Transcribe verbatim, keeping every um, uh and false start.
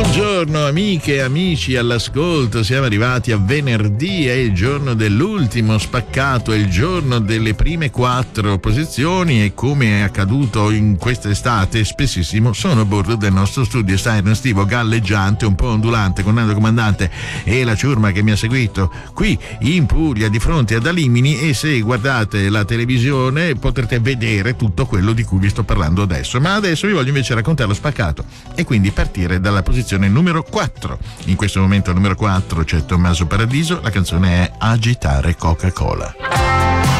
Buongiorno amiche e amici all'ascolto, siamo arrivati a venerdì, è il giorno dell'ultimo spaccato, è il giorno delle prime quattro posizioni e come è accaduto in quest'estate spessissimo sono a bordo del nostro studio Siren estivo galleggiante, un po' ondulante con Nando Comandante e la ciurma che mi ha seguito qui in Puglia di fronte ad Alimini, e se guardate la televisione potrete vedere tutto quello di cui vi sto parlando adesso, ma adesso vi voglio invece raccontare lo spaccato e quindi partire dalla posizione numero quattro. In questo momento al numero quattro c'è Tommaso Paradiso, la canzone è Agitare Coca-Cola.